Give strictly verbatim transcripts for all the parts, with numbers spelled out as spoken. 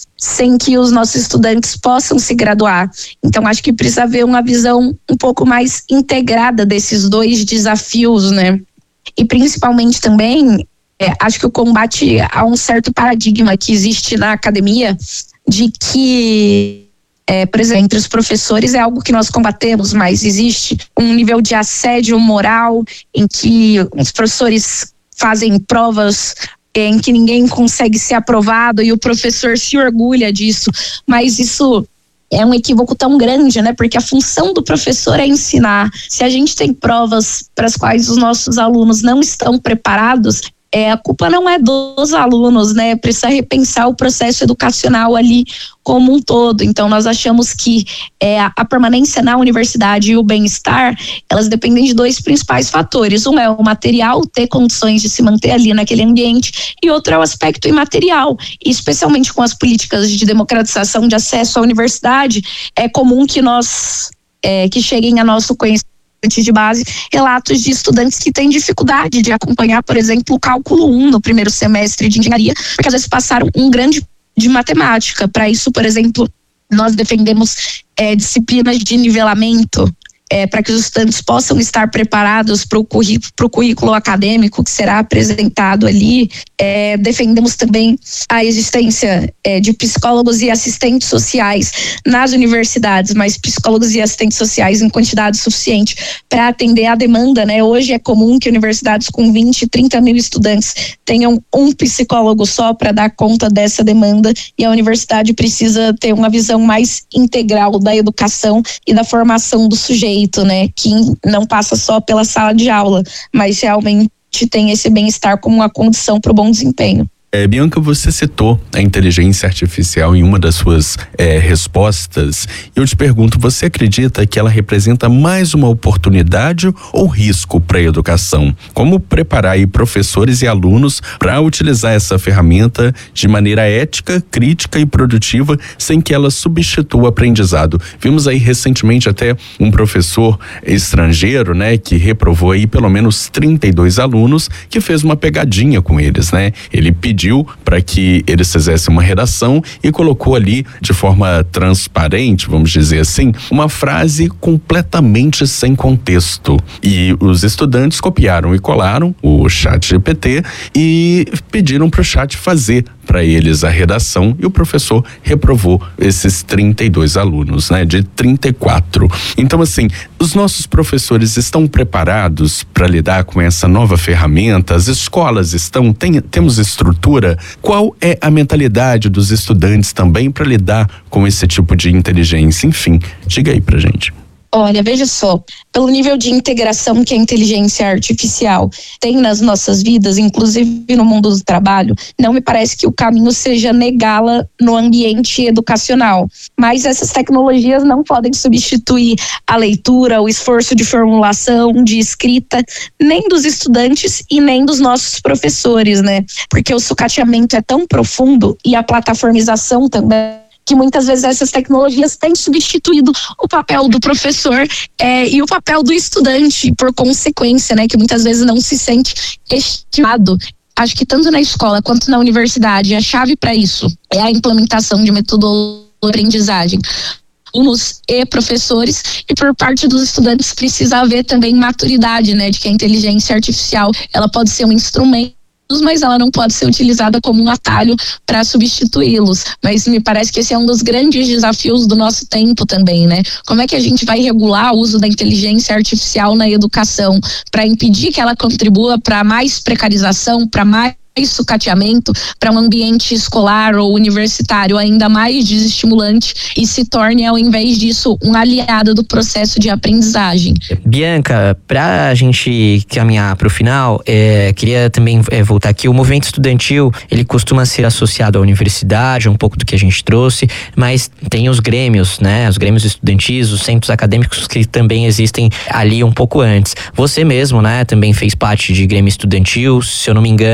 sem que os nossos estudantes possam se graduar. Então, acho que precisa haver uma visão um pouco mais integrada desses dois desafios, né? E principalmente também, é, acho que o combate a um certo paradigma que existe na academia de que, é, por exemplo, entre os professores é algo que nós combatemos, mas existe um nível de assédio moral em que os professores fazem provas em que ninguém consegue ser aprovado e o professor se orgulha disso, mas isso é um equívoco tão grande, né? Porque a função do professor é ensinar. Se a gente tem provas para as quais os nossos alunos não estão preparados, é, a culpa não é dos alunos, né? Precisa repensar o processo educacional ali como um todo. Então, nós achamos que é, a permanência na universidade e o bem-estar, elas dependem de dois principais fatores. Um é o material, ter condições de se manter ali naquele ambiente, e outro é o aspecto imaterial. E especialmente com as políticas de democratização de acesso à universidade, é comum que nós, é, que cheguem a nosso conhecimento de base, relatos de estudantes que têm dificuldade de acompanhar, por exemplo, o cálculo um no primeiro semestre de engenharia, porque às vezes passaram um grande de matemática. Para isso, por exemplo, nós defendemos é, disciplinas de nivelamento, é, para que os estudantes possam estar preparados para o currículo, pro currículo acadêmico que será apresentado ali. É, defendemos também a existência é, de psicólogos e assistentes sociais nas universidades, mas psicólogos e assistentes sociais em quantidade suficiente para atender a demanda, né? Hoje é comum que universidades com vinte, trinta mil estudantes tenham um psicólogo só para dar conta dessa demanda, e a universidade precisa ter uma visão mais integral da educação e da formação do sujeito, né? Que não passa só pela sala de aula, mas realmente tem esse bem-estar como uma condição para o bom desempenho. É, Bianca, você citou a inteligência artificial em uma das suas é, respostas. Eu te pergunto, você acredita que ela representa mais uma oportunidade ou risco para a educação? Como preparar aí professores e alunos para utilizar essa ferramenta de maneira ética, crítica e produtiva, sem que ela substitua o aprendizado? Vimos aí recentemente até um professor estrangeiro, né, que reprovou aí pelo menos trinta e dois alunos, que fez uma pegadinha com eles, né? Ele pediu para que eles fizessem uma redação e colocou ali de forma transparente, vamos dizer assim, uma frase completamente sem contexto. E os estudantes copiaram e colaram o chat G P T e pediram para o chat fazer para eles a redação, e o professor reprovou esses trinta e dois alunos, né, de trinta e quatro. Então, assim, os nossos professores estão preparados para lidar com essa nova ferramenta? As escolas estão, tem, temos estrutura? Qual é a mentalidade dos estudantes também para lidar com esse tipo de inteligência? Enfim, diga aí pra gente. Olha, veja só, pelo nível de integração que a inteligência artificial tem nas nossas vidas, inclusive no mundo do trabalho, não me parece que o caminho seja negá-la no ambiente educacional. Mas essas tecnologias não podem substituir a leitura, o esforço de formulação, de escrita, nem dos estudantes e nem dos nossos professores, né? Porque o sucateamento é tão profundo e a plataformização também, que muitas vezes essas tecnologias têm substituído o papel do professor é, e o papel do estudante, por consequência, né, que muitas vezes não se sente estimado. Acho que tanto na escola quanto na universidade, a chave para isso é a implementação de metodologia de aprendizagem. Alunos e professores, e por parte dos estudantes precisa haver também maturidade, né, de que a inteligência artificial ela pode ser um instrumento, mas ela não pode ser utilizada como um atalho para substituí-los. Mas me parece que esse é um dos grandes desafios do nosso tempo também, né? Como é que a gente vai regular o uso da inteligência artificial na educação para impedir que ela contribua para mais precarização, para mais sucateamento, para um ambiente escolar ou universitário ainda mais desestimulante e se torne, ao invés disso, um aliado do processo de aprendizagem. Bianca, para a gente caminhar para o final, é, queria também é, voltar aqui. O movimento estudantil, ele costuma ser associado à universidade, um pouco do que a gente trouxe, mas tem os grêmios, né? Os grêmios estudantis, os centros acadêmicos que também existem ali um pouco antes. Você mesmo, né? Também fez parte de grêmio estudantil, se eu não me engano, você me corrija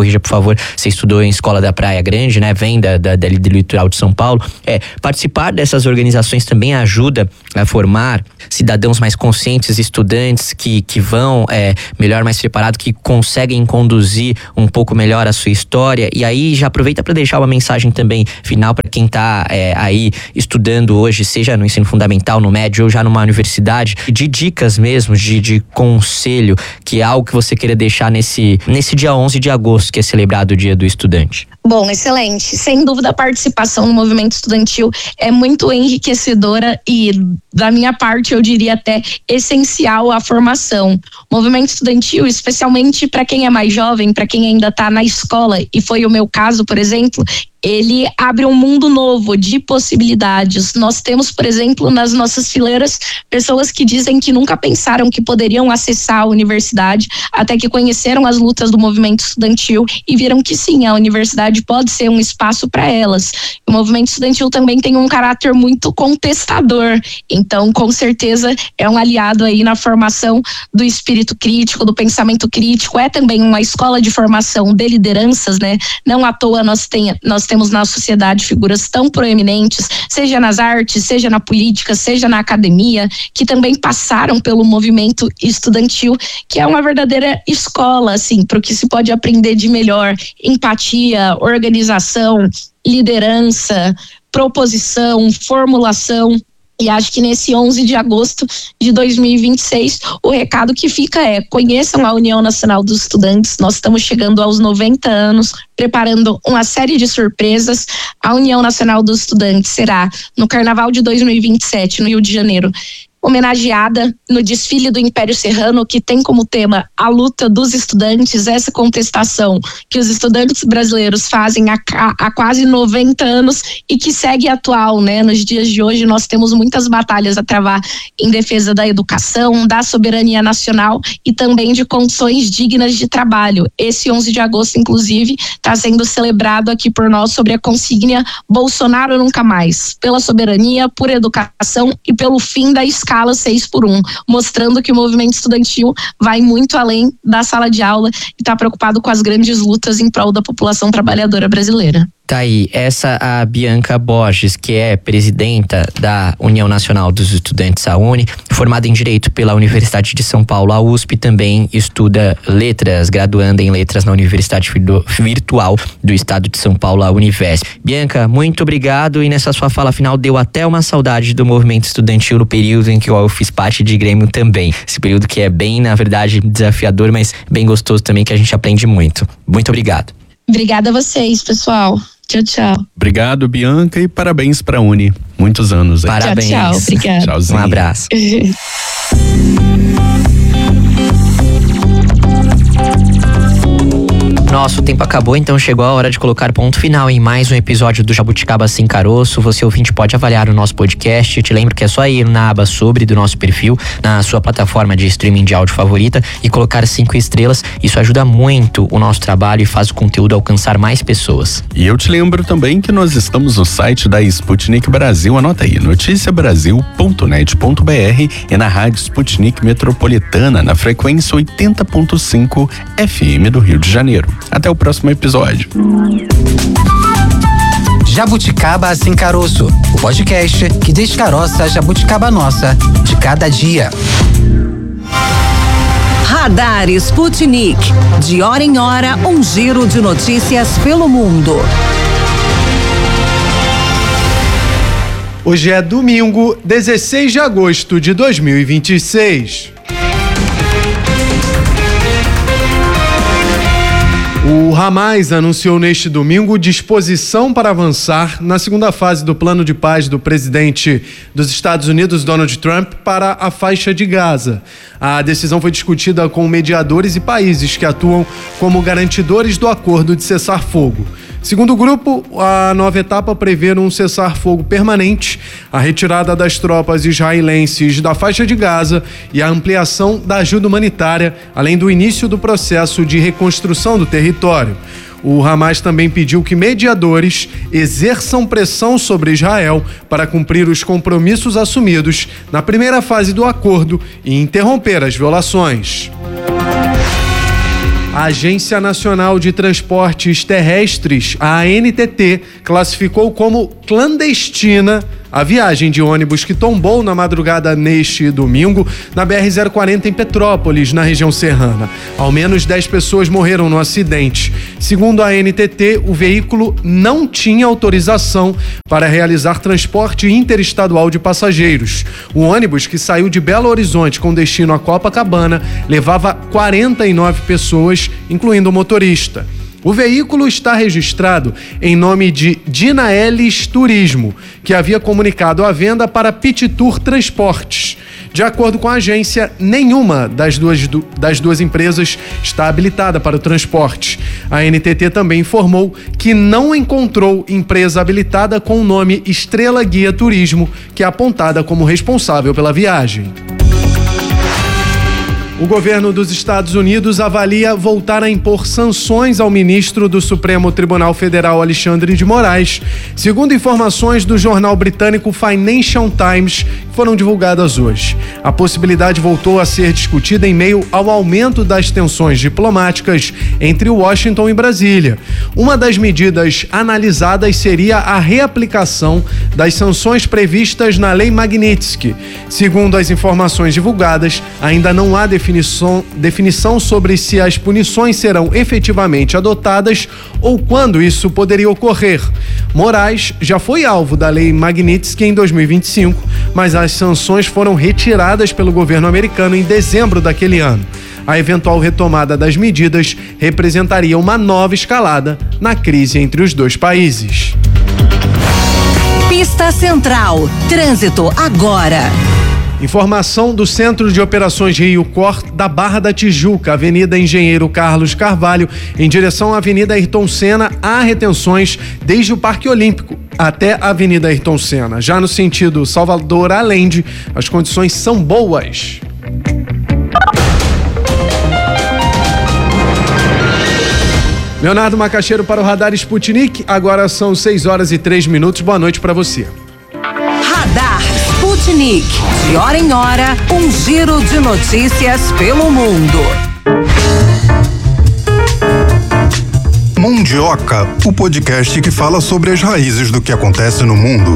corrija por favor, você estudou em Escola da Praia Grande, né? Vem da, da, da, do litoral de São Paulo. É, participar dessas organizações também ajuda a formar cidadãos mais conscientes, estudantes que, que vão é, melhor, mais preparados, que conseguem conduzir um pouco melhor a sua história. E aí já aproveita para deixar uma mensagem também final para quem está é, aí estudando hoje, seja no ensino fundamental, no médio ou já numa universidade, de dicas mesmo, de, de conselho, que é algo que você queira deixar nesse, nesse dia onze de agosto, que é celebrado o Dia do Estudante. Bom, excelente. Sem dúvida, a participação no movimento estudantil é muito enriquecedora e, da minha parte, eu diria até essencial à formação. O movimento estudantil, especialmente para quem é mais jovem, para quem ainda está na escola, e foi o meu caso, por exemplo, ele abre um mundo novo de possibilidades. Nós temos, por exemplo, nas nossas fileiras, pessoas que dizem que nunca pensaram que poderiam acessar a universidade, até que conheceram as lutas do movimento estudantil e viram que sim, a universidade pode ser um espaço para elas. O movimento estudantil também tem um caráter muito contestador, então com certeza é um aliado aí na formação do espírito crítico, do pensamento crítico. É também uma escola de formação de lideranças, né? Não à toa nós, tem, nós temos na sociedade figuras tão proeminentes, seja nas artes, seja na política, seja na academia, que também passaram pelo movimento estudantil, que é uma verdadeira escola, assim, para o que se pode aprender de melhor: empatia, organização, liderança, proposição, formulação. E acho que nesse onze de agosto de dois mil e vinte e seis, o recado que fica é: conheçam a União Nacional dos Estudantes. Nós estamos chegando aos noventa anos, preparando uma série de surpresas. A União Nacional dos Estudantes será no Carnaval de dois mil e vinte e sete, no Rio de Janeiro, homenageada no desfile do Império Serrano, que tem como tema a luta dos estudantes, essa contestação que os estudantes brasileiros fazem há, há quase noventa anos e que segue atual, né? Nos dias de hoje nós temos muitas batalhas a travar em defesa da educação, da soberania nacional e também de condições dignas de trabalho. Esse onze de agosto, inclusive, está sendo celebrado aqui por nós sobre a consígnia Bolsonaro nunca mais, pela soberania, por educação e pelo fim da escala seis por um, mostrando que o movimento estudantil vai muito além da sala de aula e está preocupado com as grandes lutas em prol da população trabalhadora brasileira. Tá aí, essa a Bianca Borges, que é presidenta da União Nacional dos Estudantes, a UNE, formada em Direito pela Universidade de São Paulo, a U S P, também estuda letras, graduanda em letras na Universidade Virtual do Estado de São Paulo, a Univesp. Bianca, muito obrigado, e nessa sua fala final deu até uma saudade do movimento estudantil no período em que eu fiz parte de Grêmio também. Esse período que é bem, na verdade, desafiador, mas bem gostoso também, que a gente aprende muito. Muito obrigado. Obrigada a vocês, pessoal. Tchau, tchau. Obrigado, Bianca, e parabéns pra Uni. Muitos anos aí. Parabéns. Tchau, tchau. Obrigada. Tchauzinho. Um abraço. Nosso tempo acabou, então chegou a hora de colocar ponto final em mais um episódio do Jabuticaba Sem Caroço. Você, ouvinte, pode avaliar o nosso podcast. Eu te lembro que é só ir na aba sobre do nosso perfil, na sua plataforma de streaming de áudio favorita, e colocar cinco estrelas. Isso ajuda muito o nosso trabalho e faz o conteúdo alcançar mais pessoas. E eu te lembro também que nós estamos no site da Sputnik Brasil. Anota aí, noticia brasil ponto net ponto b r, e na rádio Sputnik Metropolitana, na frequência oitenta ponto cinco F M do Rio de Janeiro. Até o próximo episódio. Jabuticaba Sem Caroço, o podcast que descaroça a jabuticaba nossa de cada dia. Radar Sputnik. De hora em hora, um giro de notícias pelo mundo. Hoje é domingo, dezesseis de agosto de dois mil e vinte e seis. O Hamas anunciou neste domingo disposição para avançar na segunda fase do plano de paz do presidente dos Estados Unidos, Donald Trump, para a faixa de Gaza. A decisão foi discutida com mediadores e países que atuam como garantidores do acordo de cessar-fogo. Segundo o grupo, a nova etapa prevê um cessar-fogo permanente, a retirada das tropas israelenses da faixa de Gaza e a ampliação da ajuda humanitária, além do início do processo de reconstrução do território. O Hamas também pediu que mediadores exerçam pressão sobre Israel para cumprir os compromissos assumidos na primeira fase do acordo e interromper as violações. A Agência Nacional de Transportes Terrestres, a A N T T, classificou como clandestina a viagem de ônibus que tombou na madrugada neste domingo na B R zero quarenta em Petrópolis, na região serrana. Ao menos dez pessoas morreram no acidente. Segundo a A N T T, o veículo não tinha autorização para realizar transporte interestadual de passageiros. O ônibus, que saiu de Belo Horizonte com destino a Copacabana, levava quarenta e nove pessoas, incluindo o motorista. O veículo está registrado em nome de Dinaelis Turismo, que havia comunicado a venda para Pititour Transportes. De acordo com a agência, nenhuma das duas, das duas empresas está habilitada para o transporte. A N T T também informou que não encontrou empresa habilitada com o nome Estrela Guia Turismo, que é apontada como responsável pela viagem. O governo dos Estados Unidos avalia voltar a impor sanções ao ministro do Supremo Tribunal Federal, Alexandre de Moraes, segundo informações do jornal britânico Financial Times, que foram divulgadas hoje. A possibilidade voltou a ser discutida em meio ao aumento das tensões diplomáticas entre Washington e Brasília. Uma das medidas analisadas seria a reaplicação das sanções previstas na Lei Magnitsky. Segundo as informações divulgadas, ainda não há definição Definição, definição sobre se as punições serão efetivamente adotadas ou quando isso poderia ocorrer. Moraes já foi alvo da Lei Magnitsky em dois mil e vinte e cinco, mas as sanções foram retiradas pelo governo americano em dezembro daquele ano. A eventual retomada das medidas representaria uma nova escalada na crise entre os dois países. Pista Central. Trânsito agora. Informação do Centro de Operações Rio Cor da Barra da Tijuca, Avenida Engenheiro Carlos Carvalho, em direção à Avenida Ayrton Senna, há retenções desde o Parque Olímpico até a Avenida Ayrton Senna. Já no sentido Salvador Allende, as condições são boas. Leonardo Macaxeiro para o Radar Sputnik, agora são seis horas e três minutos. Boa noite para você. Radar Sputnik, de hora em hora, um giro de notícias pelo mundo. Mundioca, o podcast que fala sobre as raízes do que acontece no mundo.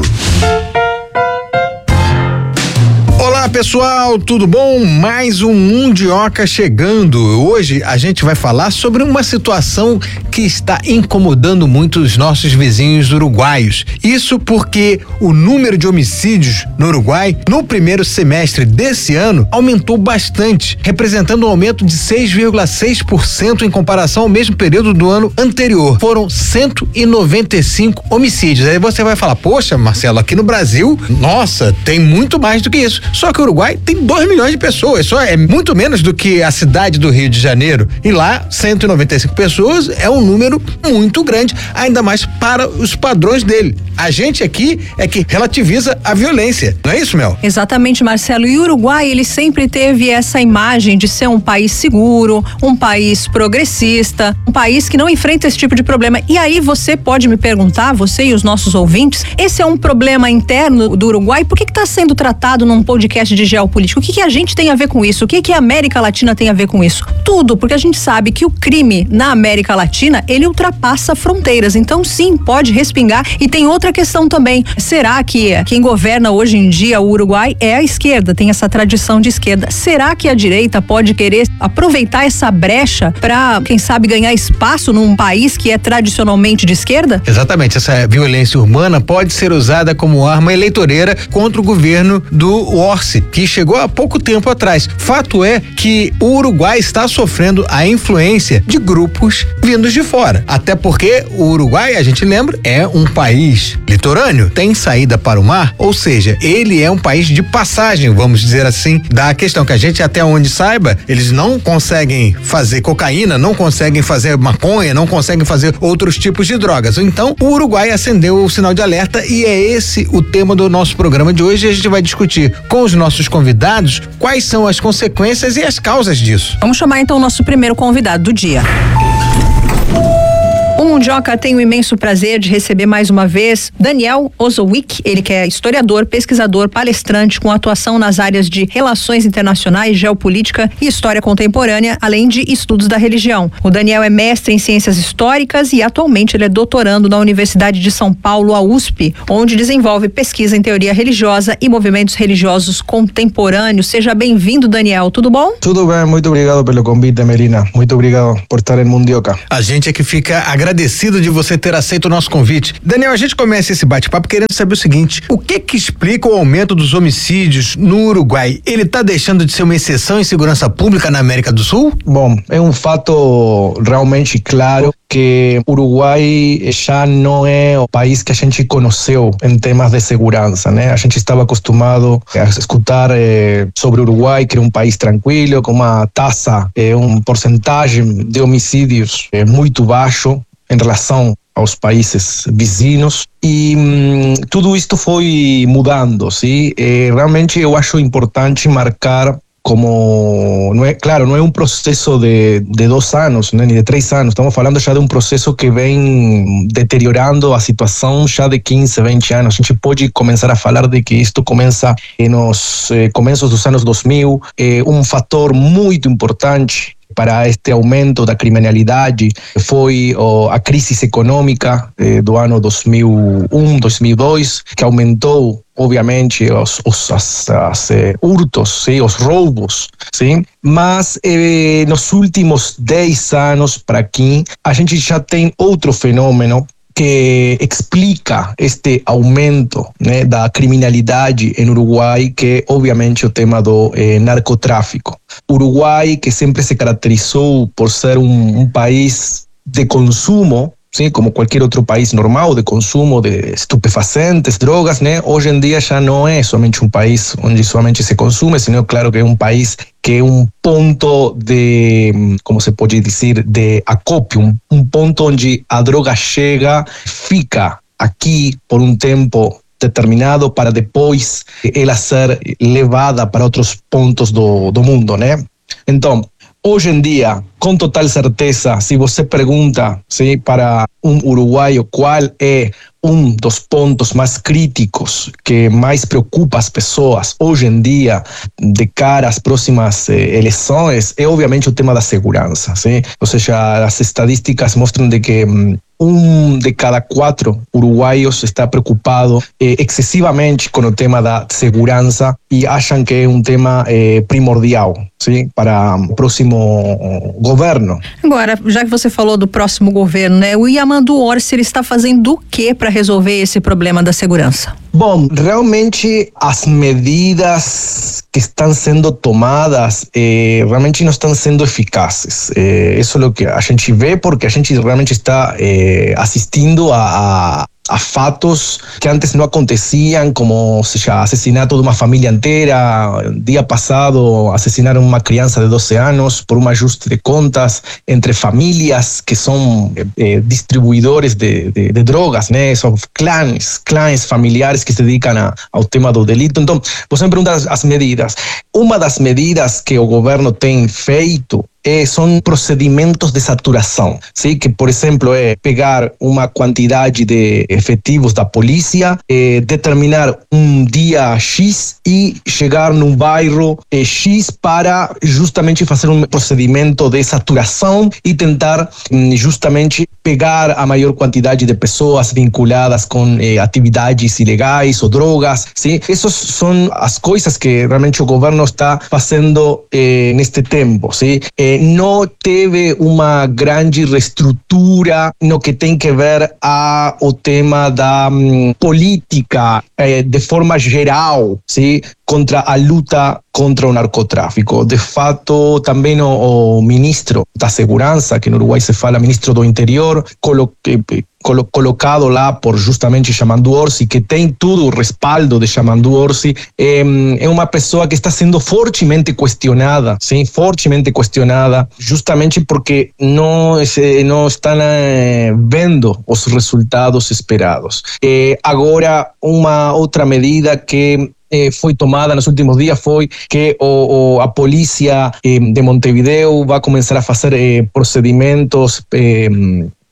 Olá pessoal, tudo bom? Mais um Mundioca chegando. Hoje a gente vai falar sobre uma situação que está incomodando muito os nossos vizinhos uruguaios. Isso porque o número de homicídios no Uruguai no primeiro semestre desse ano aumentou bastante, representando um aumento de seis vírgula seis por cento em comparação ao mesmo período do ano anterior. Foram cento e noventa e cinco homicídios. Aí você vai falar, poxa, Marcelo, aqui no Brasil, nossa, tem muito mais do que isso. Só que o Uruguai tem dois milhões de pessoas, só é muito menos do que a cidade do Rio de Janeiro. E lá, cento e noventa e cinco pessoas é um número muito grande, ainda mais para os padrões dele. A gente aqui é que relativiza a violência, não é isso, Mel? Exatamente, Marcelo. E o Uruguai, ele sempre teve essa imagem de ser um país seguro, um país progressista, um país que não enfrenta esse tipo de problema. E aí você pode me perguntar, você e os nossos ouvintes, esse é um problema interno do Uruguai? Por que que está sendo tratado num podcast de geopolítica? O que que a gente tem a ver com isso? O que que a América Latina tem a ver com isso? Tudo, porque a gente sabe que o crime na América Latina, ele ultrapassa fronteiras. Então, sim, pode respingar. E tem outra questão também. Será que quem governa hoje em dia o Uruguai é a esquerda? Tem essa tradição de esquerda. Será que a direita pode querer aproveitar essa brecha para, quem sabe, ganhar espaço num país que é tradicionalmente de esquerda? Exatamente. Essa violência urbana pode ser usada como arma eleitoreira contra o governo do Orsi, que chegou há pouco tempo atrás. Fato é que o Uruguai está sofrendo a influência de grupos vindos de fora. Até porque o Uruguai, a gente lembra, é um país litorâneo, tem saída para o mar, ou seja, ele é um país de passagem, vamos dizer assim, da questão que a gente, até onde saiba, eles não conseguem fazer cocaína, não conseguem fazer maconha, não conseguem fazer outros tipos de drogas. Então, o Uruguai acendeu o sinal de alerta e é esse o tema do nosso programa de hoje. A gente vai discutir com os nossos convidados quais são as consequências e as causas disso. Vamos chamar então o nosso primeiro convidado do dia. Um Mundioca tem o imenso prazer de receber mais uma vez Daniel Osowick, ele que é historiador, pesquisador, palestrante com atuação nas áreas de relações internacionais, geopolítica e história contemporânea, além de estudos da religião. O Daniel é mestre em ciências históricas e atualmente ele é doutorando na Universidade de São Paulo, a U S P, onde desenvolve pesquisa em teoria religiosa e movimentos religiosos contemporâneos. Seja bem-vindo, Daniel, tudo bom? Tudo bem, muito obrigado pelo convite, Melina. Muito obrigado por estar em Mundioca. A gente é que fica agradecido de você ter aceito o nosso convite. Daniel, a gente começa esse bate-papo querendo saber o seguinte: o que que explica o aumento dos homicídios no Uruguai? Ele está deixando de ser uma exceção em segurança pública na América do Sul? Bom, é um fato realmente claro que o Uruguai já não é o país que a gente conheceu em temas de segurança, né? A gente estava acostumado a escutar eh, sobre o Uruguai, que era um país tranquilo, com uma taxa, eh, um porcentagem de homicídios eh, muito baixo em relação aos países vizinhos, e hum, tudo isto foi mudando, sim? Eh, realmente eu acho importante marcar como, não é, claro, não é um processo de, de dois anos, né, nem de três anos, estamos falando já de um processo que vem deteriorando a situação já de quinze, vinte anos. A gente pode começar a falar de que isto começa nos eh, começos dos anos dois mil, eh, um fator muito importante para este aumento da criminalidade foi oh, a crise econômica eh, do ano dois mil e um, dois mil e dois, que aumentou, obviamente, os, os as, as, eh, hurtos, sim, os roubos, sim? Mas eh, nos últimos dez anos para aqui, a gente já tem outro fenômeno que explica este aumento, né, da criminalidade em Uruguai, que é obviamente o tema do eh, narcotráfico. Uruguai, que sempre se caracterizou por ser um, um país de consumo, sim, como qualquer outro país normal, de consumo de estupefacientes, drogas, né? Hoje em dia já não é somente um país onde somente se consome, senão, claro, que é um país que é um ponto de, como se pode dizer, de acopio, um, um ponto onde a droga chega, fica aqui por um tempo determinado para depois ela ser levada para outros pontos do, do mundo, né? Então, hoje em dia, com total certeza, se você pergunta, sim, para um uruguaio qual é um dos pontos mais críticos que mais preocupa as pessoas hoje em dia, de cara às próximas eh, eleições, é obviamente o tema da segurança, sim? Ou seja, as estatísticas mostram de que hum, um de cada quatro uruguaios está preocupado eh, excessivamente com o tema da segurança e acham que é um tema eh, primordial, sim, para o próximo governo. Agora, já que você falou do próximo governo, né, o Yamandu Orsi, ele está fazendo o que para resolver esse problema da segurança? Bom, realmente as medidas que estão sendo tomadas eh, realmente não estão sendo eficazes. Eh, isso é o que a gente vê, porque a gente realmente está eh, assistindo a, a a fatos que antes não aconteciam, como seja, assassinato de uma família inteira. Dia passado assassinaram uma criança de doze anos por um ajuste de contas entre famílias que são eh, distribuidores de, de, de drogas, né? São clãs, clãs familiares que se dedicam a, ao tema do delito. Então, você me pergunta as, as medidas. Uma das medidas que o governo tem feito Eh, são procedimentos de saturação, sim? Que, por exemplo, é pegar uma quantidade de efetivos da polícia, eh, determinar um dia X e chegar num bairro eh, X para justamente fazer um procedimento de saturação e tentar hum, justamente pegar a maior quantidade de pessoas vinculadas com eh, atividades ilegais ou drogas, sim? Essas são as coisas que realmente o governo está fazendo eh, neste tempo, sim? Eh, não teve uma grande reestrutura no que tem que ver a o tema da um, política eh, de forma geral, sim? Contra a luta contra o narcotráfico. De fato, também o, o ministro da Segurança, que no Uruguai se fala ministro do Interior, coloque, colo, colocado lá por justamente Yamandu Orsi, que tem todo o respaldo de Yamandu Orsi, é, é uma pessoa que está sendo fortemente questionada, sim, fortemente questionada, justamente porque não, não estão eh, vendo os resultados esperados. Eh, agora, uma outra medida que Eh, foi tomada nos últimos dias foi que o, o, a polícia eh, de Montevideo vai começar a fazer eh, procedimentos eh,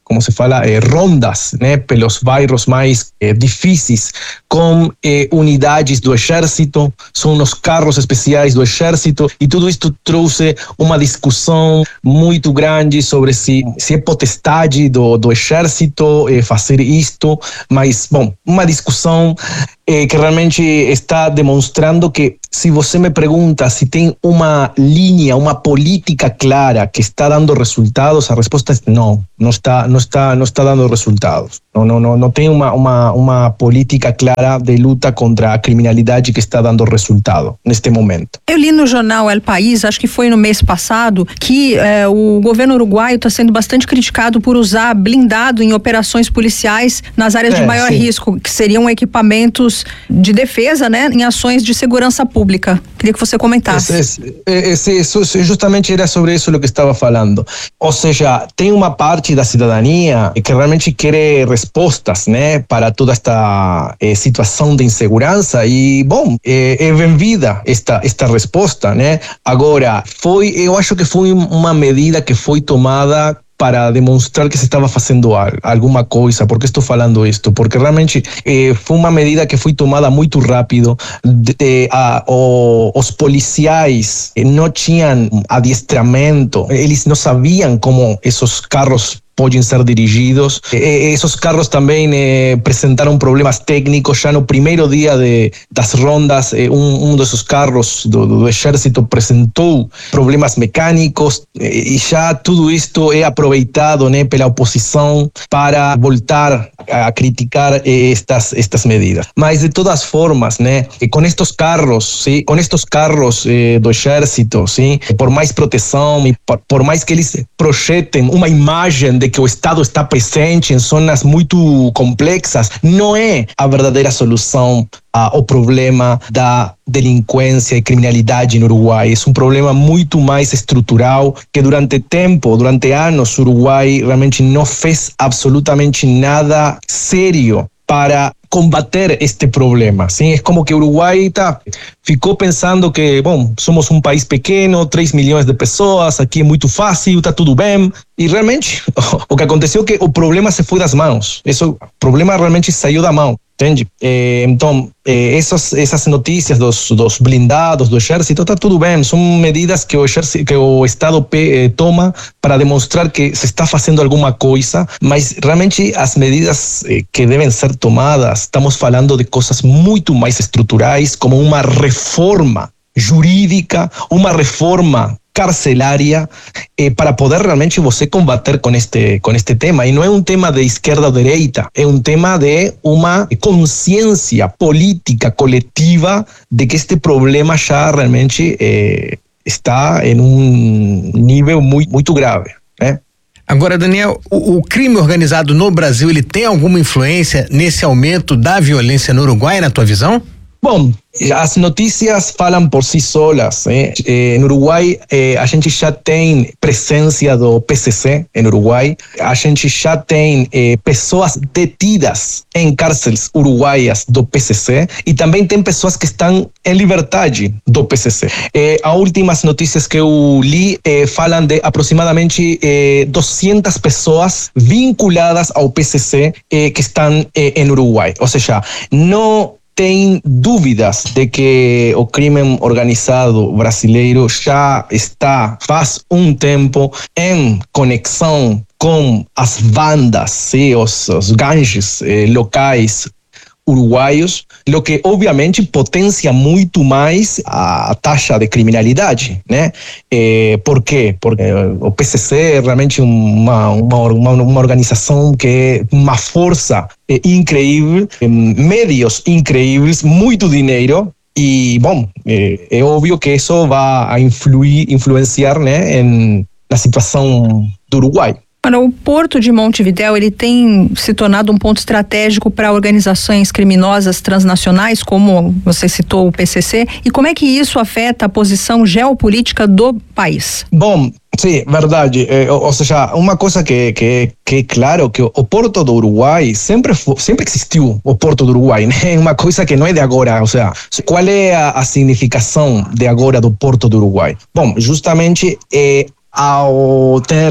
como se fala, eh, rondas, né, pelos bairros mais eh, difíceis, com eh, unidades do exército, são os carros especiais do exército, e tudo isto trouxe uma discussão muito grande sobre se, se é potestade do, do exército eh, fazer isto, mas, bom, uma discussão eh, que realmente está demonstrando que, se você me pergunta se tem uma linha, uma política clara que está dando resultados, a resposta é não, não está, não está, não está dando resultados. Não, não, não, não tem uma, uma, uma política clara de luta contra a criminalidade que está dando resultado neste momento. Eu li no jornal El País, acho que foi no mês passado, que eh, o governo uruguaio está sendo bastante criticado por usar blindado em operações policiais nas áreas é, de maior sim. risco, que seriam equipamentos de defesa, né, em ações de segurança pública. Queria que você comentasse. Esse, esse, esse, justamente era sobre isso que estava falando. Ou seja, tem uma parte da cidadania que realmente quer respostas, né, para toda esta eh, situação de insegurança, e bom, é, é bem-vinda esta esta resposta, né? Agora, foi, eu acho que foi uma medida que foi tomada para demonstrar que se estava fazendo alguma coisa. Por que estou falando isto? Porque realmente eh, foi uma medida que foi tomada muito rápido. De, de, a, o, os policiais não tinham adiestramento, eles não sabiam como esses carros podem ser dirigidos. Eh, esses carros também eh, apresentaram problemas técnicos. Já no primeiro dia de, das rondas, eh, um, um desses carros do, do exército apresentou problemas mecânicos, eh, e já tudo isto é aproveitado, né, pela oposição para voltar a criticar eh, estas, estas medidas. Mas de todas formas, né, com estes carros, sim, com estes carros eh, do exército, sim, por mais proteção e por, por mais que eles projetem uma imagem de que o Estado está presente em zonas muito complexas, não é a verdadeira solução ao problema da delinquência e criminalidade no Uruguai. É um problema muito mais estrutural, que durante tempo, durante anos, o Uruguai realmente não fez absolutamente nada sério para combater este problema. Sim, é como que o Uruguai tá, ficou pensando que, bom, somos um país pequeno, três milhões de pessoas, aqui é muito fácil, tá tudo bem. E realmente, o que aconteceu é que o problema se foi das mãos. Isso, o problema realmente saiu da mão. Entende? Eh, então, eh, essas, essas notícias dos, dos blindados do exército, está tudo bem, são medidas que o, exército, que o Estado eh, toma para demonstrar que se está fazendo alguma coisa, mas realmente as medidas eh, que devem ser tomadas, estamos falando de coisas muito mais estruturais, como uma reforma jurídica, uma reforma carcelária, eh, para poder realmente você combater com este, com este tema. E não é um tema de esquerda ou direita, é um tema de uma consciência política coletiva de que este problema já realmente eh, está em um nível muito, muito grave, né? Agora, Daniel, o, o crime organizado no Brasil, ele tem alguma influência nesse aumento da violência no Uruguai, na tua visão? Bom, as notícias falam por si solas. Eh? Eh, no Uruguai, eh, a gente já tem presença do P C C em Uruguai. A gente já tem eh, pessoas detidas em cárceles uruguaias do P C C, e também tem pessoas que estão em liberdade do P C C. Eh, as últimas notícias que eu li eh, falam de aproximadamente eh, duzentas pessoas vinculadas ao P C C eh, que estão eh, em Uruguai. Ou seja, não tem dúvidas de que o crime organizado brasileiro já está faz um tempo em conexão com as bandas, sim, os, os gangues eh, locais uruguaios, o que obviamente potencia muito mais a taxa de criminalidade, né? Eh, por quê? Porque o P C C é realmente uma, uma, uma, uma organização que é uma força eh, incrível, eh, meios incríveis, muito dinheiro. E, bom, é, é óbvio que isso vai influir, influenciar, né, em, na situação do Uruguai. Olha, o Porto de Montevidéu, ele tem se tornado um ponto estratégico para organizações criminosas transnacionais, como você citou o P C C, e como é que isso afeta a posição geopolítica do país? Bom, sim, verdade. É, ou, ou seja, uma coisa que, que, que é claro, que o Porto do Uruguai sempre, foi, sempre existiu, o Porto do Uruguai, né? É uma coisa que não é de agora. Ou seja, qual é a, a significação de agora do Porto do Uruguai? Bom, justamente é, ao ter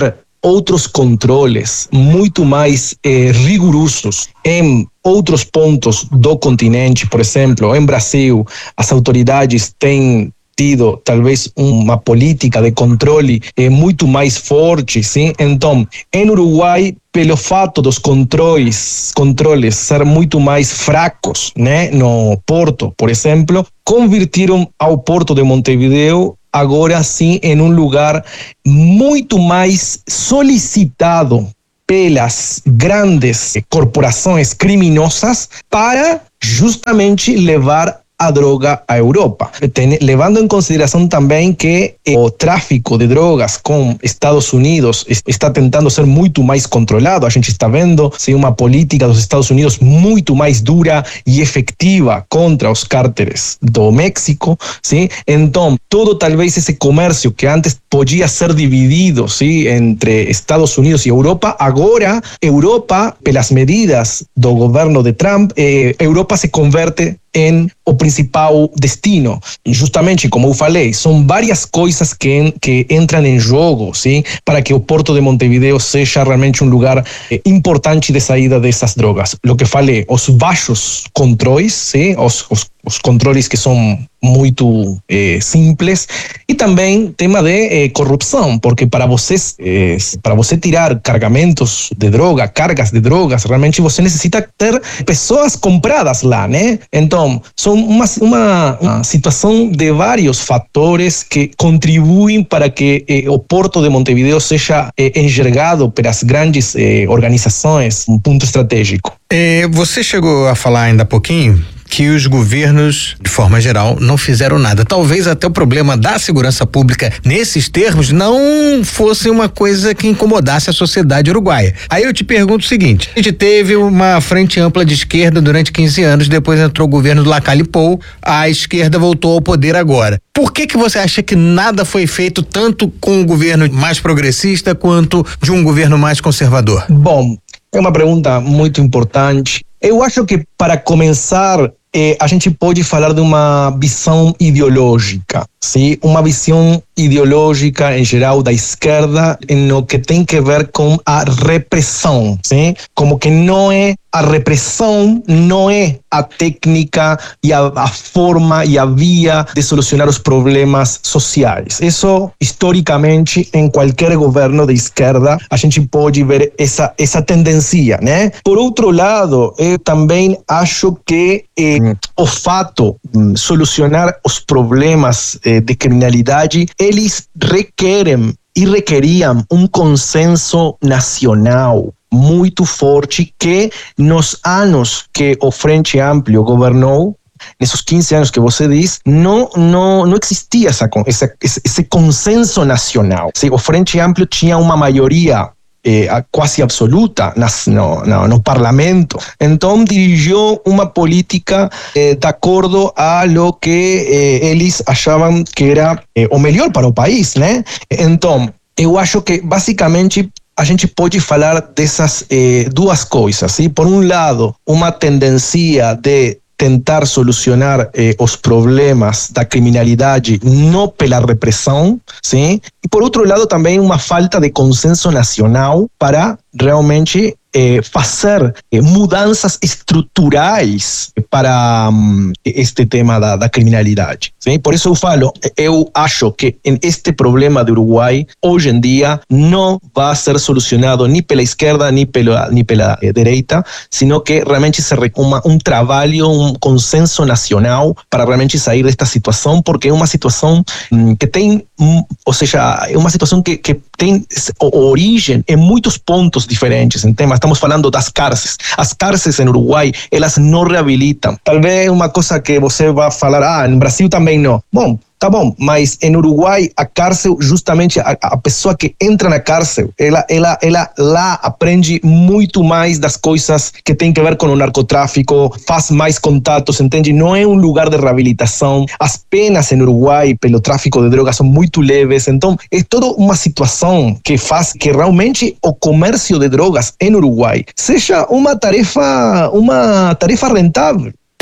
outros controles muito mais eh, rigorosos em outros pontos do continente. Por exemplo, em Brasil, as autoridades têm tido talvez uma política de controle eh, muito mais forte, sim? Então, em Uruguai, pelo fato dos controles, controles ser muito mais fracos, né, no porto, por exemplo, convertiram ao porto de Montevideo agora sim em um lugar muito mais solicitado pelas grandes corporações criminosas para justamente levar a droga à Europa, Ten, levando em consideração também que eh, o tráfico de drogas com Estados Unidos está tentando ser muito mais controlado. A gente está vendo sim, uma política dos Estados Unidos muito mais dura e efetiva contra os cárteres do México, sim? Então, todo talvez esse comércio que antes podia ser dividido, sim, entre Estados Unidos e Europa, agora Europa, pelas medidas do governo de Trump, eh, Europa se converte em o principal destino. Justamente, como eu falei, são várias coisas que, que entram em jogo, sim, para que o Porto de Montevideo seja realmente um lugar eh, importante de saída dessas drogas. O que falei, os baixos controles, sim, os, os, os controles que são muito eh, simples, e também tema de eh, corrupção, porque para vocês, eh, para você tirar carregamentos de droga, cargas de drogas, realmente você necessita ter pessoas compradas lá, né? Então, são uma, uma, uma situação de vários fatores que contribuem para que eh, o Porto de Montevideo seja eh, enxergado pelas grandes eh, organizações, um ponto estratégico. Eh, você chegou a falar ainda há pouquinho que os governos, de forma geral, não fizeram nada. Talvez até o problema da segurança pública, nesses termos, não fosse uma coisa que incomodasse a sociedade uruguaia. Aí eu te pergunto o seguinte: a gente teve uma frente ampla de esquerda durante quinze anos, depois entrou o governo do Lacalle Pou, a esquerda voltou ao poder agora. Por que que você acha que nada foi feito tanto com o governo mais progressista quanto de um governo mais conservador? Bom, é uma pergunta muito importante. Eu acho que, para começar, eh, a gente pode falar de uma visão ideológica, sim? Uma visão ideológica, em geral, da esquerda, no que tem que ver com a repressão, sim? Como que não é a repressão, não é a técnica e a, a forma e a via de solucionar os problemas sociais. Isso, historicamente, em qualquer governo de esquerda, a gente pode ver essa, essa tendência, né? Por outro lado, eu também acho que eh, o fato de solucionar os problemas eh, de criminalidade, eles requerem e requeriam um consenso nacional muito forte que, nos anos que o Frente Amplio governou, nesses quinze anos que você diz, não, não, não existia essa, essa, esse consenso nacional. O Frente Amplio tinha uma maioria Eh, quase absoluta nas, no, no, no parlamento. Então dirigiu uma política eh, de acordo a lo que eh, eles achavam que era eh, o melhor para o país, né? Então, eu acho que basicamente a gente pode falar dessas eh, duas coisas, sim? Por um lado, uma tendência de tentar solucionar eh, os problemas da criminalidade não pela repressão, sim? E por outro lado também uma falta de consenso nacional para realmente eh, fazer eh, mudanças estruturais para um, este tema da, da criminalidade. Sim? Por isso eu falo, eu acho que este problema do Uruguai, hoje em dia, não vai ser solucionado nem pela esquerda, nem pela, nem pela eh, direita, sino que realmente se recuma um trabalho, um consenso nacional para realmente sair desta situação, porque é uma situação hum, que tem, hum, ou seja, é uma situação que, que tem origem em muitos pontos diferentes. Em temas, estamos falando das cárceles. As cárceles em Uruguai, elas não reabilitam. Talvez uma coisa que você vai falar, ah, no Brasil também não. Bom, tá bom, mas em Uruguai a cárcel, justamente a, a pessoa que entra na cárcel, ela, ela, ela lá aprende muito mais das coisas que tem que ver com o narcotráfico, faz mais contatos, entende? Não é um lugar de reabilitação. As penas em Uruguai pelo tráfico de drogas são muito leves, então é toda uma situação que faz que realmente o comércio de drogas em Uruguai seja uma tarefa, uma tarefa rentável.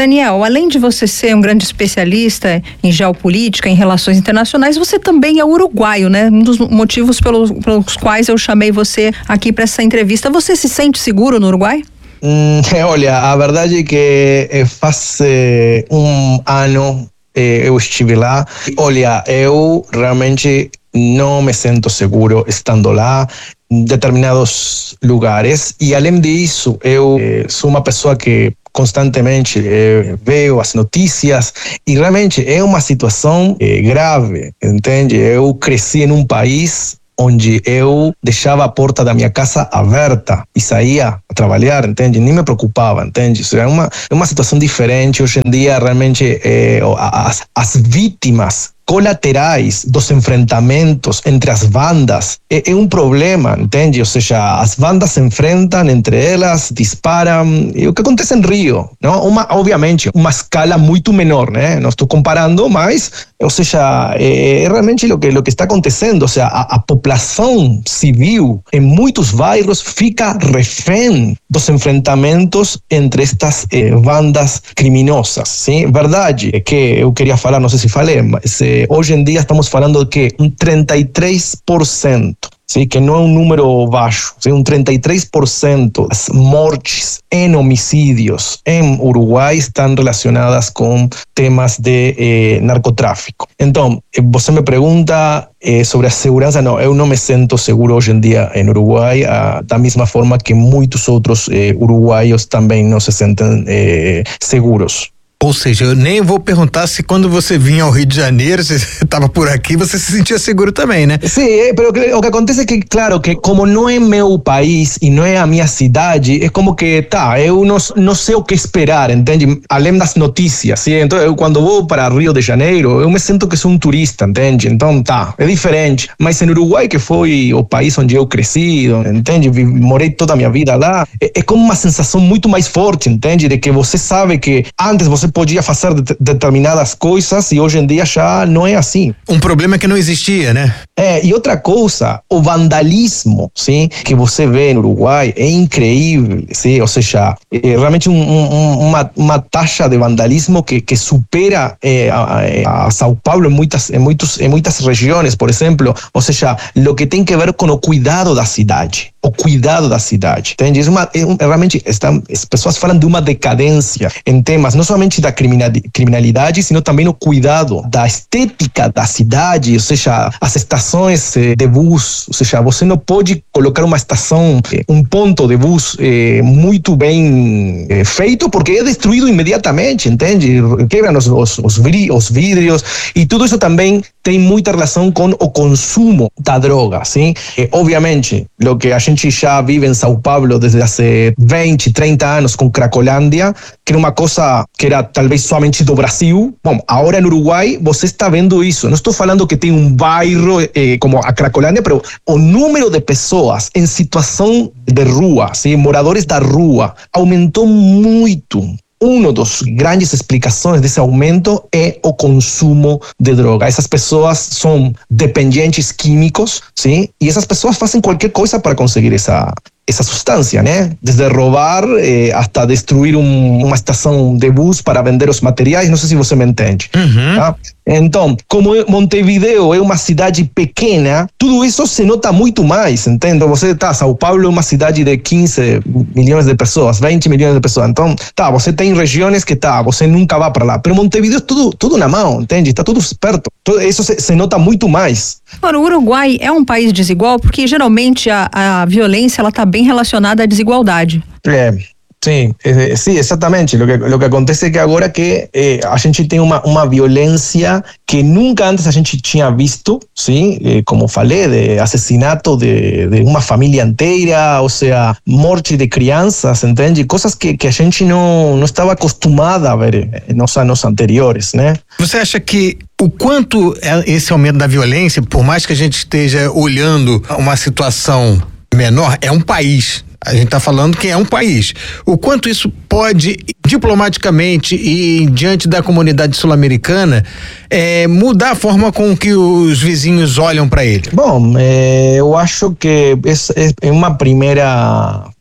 Daniel, além de você ser um grande especialista em geopolítica, em relações internacionais, você também é uruguaio, né? Um dos motivos pelos, pelos quais eu chamei você aqui para essa entrevista. Você se sente seguro no Uruguai? Hum, olha, a verdade é que faz eh, um ano eh, eu estive lá. Olha, eu realmente não me sinto seguro estando lá em determinados lugares. E além disso, eu eh, sou uma pessoa que constantemente eh, vejo as notícias e realmente é uma situação eh, grave, entende? Eu cresci em um país onde eu deixava a porta da minha casa aberta e saía a trabalhar, entende? Nem me preocupava, entende? Isso é uma, é uma situação diferente. Hoje em dia, realmente, eh, as, as vítimas colaterais dos enfrentamentos entre as bandas é, é um problema, entende? Ou seja, as bandas se enfrentam entre elas, disparam, e o que acontece em Rio, não? Uma, obviamente, uma escala muito menor, né? Não estou comparando, mas, ou seja, é, é realmente o que, o que está acontecendo, ou seja, a, a população civil em muitos bairros fica refém dos enfrentamentos entre estas eh, bandas criminosas, sim? Verdade é que eu queria falar, não sei se falei, mas eh, hoje em dia estamos falando de que um trinta e três por cento, sim, que não é um número baixo, sim, um trinta e três por cento das mortes em homicídios em Uruguai estão relacionadas com temas de eh, narcotráfico. Então, você me pergunta eh, sobre a segurança. Não, eu não me sinto seguro hoje em dia em Uruguai, ah, da mesma forma que muitos outros eh, uruguaios também não se sentem eh, seguros. Ou seja, eu nem vou perguntar se quando você vinha ao Rio de Janeiro, você estava por aqui, você se sentia seguro também, né? Sim, mas o que acontece é que, claro, que como não é meu país e não é a minha cidade, é como que, tá, eu não, não sei o que esperar, entende? Além das notícias, sim? Então, eu quando vou para Rio de Janeiro, eu me sinto que sou um turista, entende? Então, tá, é diferente. Mas em Uruguai, que foi o país onde eu cresci, entende? Morei toda a minha vida lá, é, é como uma sensação muito mais forte, entende? De que você sabe que antes você podia fazer de, determinadas coisas e hoje em dia já não é assim. Um problema que não existia, né? É, e outra coisa, o vandalismo, sim, que você vê no Uruguai é incrível, sim, ou seja, é realmente um, um, uma, uma taxa de vandalismo que, que supera é, a, a São Paulo em muitas, em, muitos, em muitas regiões, por exemplo, ou seja, o que tem que ver com o cuidado da cidade. O cuidado da cidade, entende? É uma, é um, realmente, está, as pessoas falam de uma decadência em temas, não somente da criminalidade, sino também no cuidado da estética da cidade, ou seja, as estações de bus, ou seja, você não pode colocar uma estação, um ponto de bus eh, muito bem eh, feito, porque é destruído imediatamente, entende? Quebram os, os, os vidrios, e tudo isso também tem muita relação com o consumo da droga, sim? E, obviamente, o que a gente já vive em São Paulo desde há vinte, trinta anos com Cracolândia, que era uma coisa que era talvez somente do Brasil. Bom, agora no Uruguai você está vendo isso. Não estou falando que tem um bairro eh, como a Cracolândia, mas o número de pessoas em situação de rua, sim? Moradores da rua, aumentou muito. Uma das grandes explicações desse aumento é o consumo de droga. Essas pessoas são dependentes químicos, sim? E essas pessoas fazem qualquer coisa para conseguir essa, essa substância, né? Desde roubar eh, até destruir um, uma estação de bus para vender os materiais. Não sei se você me entende. Uhum. Tá? Então, como Montevideo é uma cidade pequena, tudo isso se nota muito mais, entende? Você tá, São Paulo é uma cidade de quinze milhões de pessoas, vinte milhões de pessoas. Então, tá, você tem regiões que tá, você nunca vai para lá. Pero Montevideo é tudo, tudo na mão, entende? Está tudo perto. Isso se, se nota muito mais. Agora, o Uruguai é um país desigual porque geralmente a, a violência ela está bem relacionada à desigualdade. É. Sim, é, sim, exatamente. O que, o que acontece é que agora que é, a gente tem uma, uma violência que nunca antes a gente tinha visto, sim, é, como falei, de assassinato de, de uma família inteira, ou seja, morte de crianças, entende? Coisas que, que a gente não, não estava acostumada a ver nos anos anteriores, né? Você acha que o quanto esse aumento da violência, por mais que a gente esteja olhando uma situação menor, é um país. A gente está falando que é um país. O quanto isso pode, diplomaticamente e diante da comunidade sul-americana, é, mudar a forma com que os vizinhos olham para ele? Bom, é, eu acho que é, é uma primeira